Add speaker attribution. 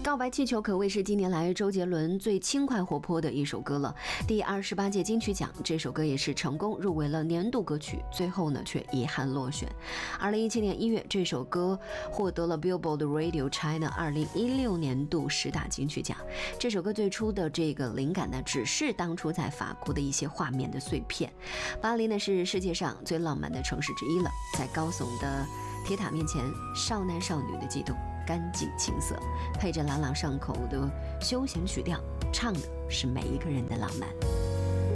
Speaker 1: 告白气球可谓是近年来周杰伦最轻快活泼的一首歌了。第28届金曲奖，这首歌也是成功入围了年度歌曲，最后呢却遗憾落选。2017年1月，这首歌获得了 Billboard Radio China 2016年度10大金曲奖。这首歌最初的这个灵感呢，只是当初在法国的一些画面的碎片。巴黎呢是世界上最浪漫的城市之一了，在高耸的铁塔面前，少男少女的悸动干净青涩，配着朗朗上口的休闲曲调，唱的是每一个人的浪漫。